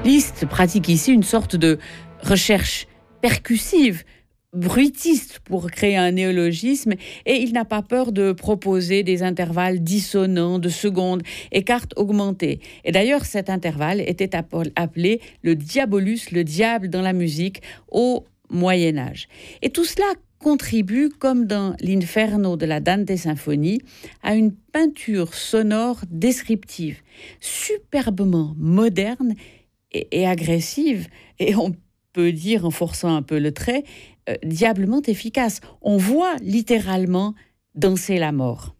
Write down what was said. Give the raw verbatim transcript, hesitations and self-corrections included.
Liszt pratique ici une sorte de recherche percussive, bruitiste pour créer un néologisme, et il n'a pas peur de proposer des intervalles dissonants de secondes et quartes augmentées. Et d'ailleurs, cet intervalle était appelé le diabolus, le diable dans la musique, au Moyen-Âge. Et tout cela contribue, comme dans l'Inferno de la Dante Symphonie, à une peinture sonore descriptive, superbement moderne et, et agressive, et on peut dire, en forçant un peu le trait, euh, diablement efficace. On voit littéralement danser la mort.